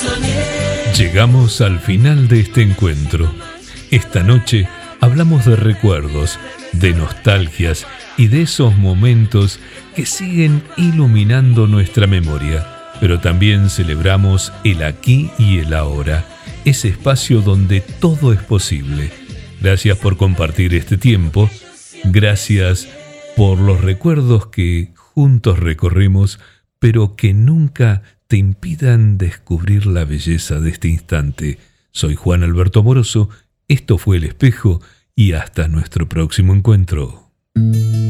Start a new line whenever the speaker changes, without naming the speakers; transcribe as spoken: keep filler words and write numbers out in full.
Llegamos al final de este encuentro. Esta noche hablamos de recuerdos, de nostalgias y de esos momentos que siguen iluminando nuestra memoria. Pero también celebramos el aquí y el ahora, ese espacio donde todo es posible. Gracias por compartir este tiempo. Gracias por los recuerdos que juntos recorrimos, pero que nunca te impidan descubrir la belleza de este instante. Soy Juan Alberto Amoroso, esto fue El Espejo y hasta nuestro próximo encuentro.